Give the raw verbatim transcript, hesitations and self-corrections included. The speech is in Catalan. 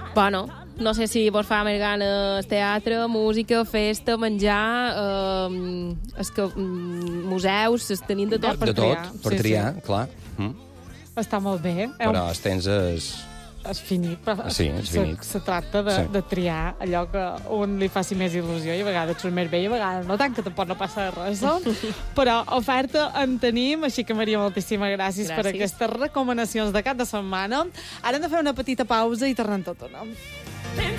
Bueno, no sé si vos fa més ganes teatre, música, festa, menjar, eh, es que, mm, museus, es tenim de tot. De tot, per Sí, triar, clar. Mm. Està molt bé. Però el temps és... És finit, però Sí, és finit. Se, se tracta de, Sí. de triar allò que un li faci més il·lusió i a vegades surt més bé i a vegades no tant, que tampoc no passa res. No? Però oferta en tenim, així que Maria, moltíssimes gràcies, Gràcies. per aquestes recomanacions de cap de setmana. Ara hem de fer una petita pausa i tornem tot o no?